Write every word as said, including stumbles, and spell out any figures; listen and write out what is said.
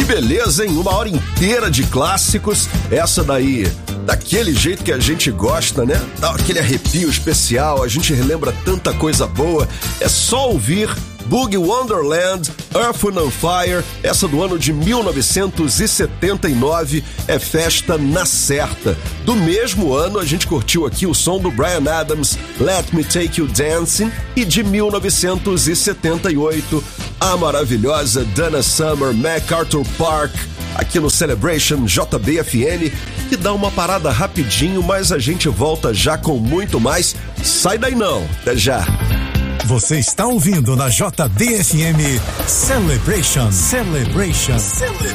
beleza, hein? Uma hora inteira de clássicos. Essa daí, daquele jeito que a gente gosta, né? Dá aquele arrepio especial, a gente relembra tanta coisa boa. É só ouvir Boogie Wonderland, Earth, Wind and Fire, essa do ano de mil novecentos e setenta e nove, é Festa na Certa. Do mesmo ano, a gente curtiu aqui o som do Bryan Adams, Let Me Take You Dancing, e de mil novecentos e setenta e oito, a maravilhosa Donna Summer, MacArthur Park, aqui no Celebration J B F N, que dá uma parada rapidinho, mas a gente volta já com muito mais. Sai daí não, até já! Você está ouvindo na J B F M Celebration. Celebration. Celebration.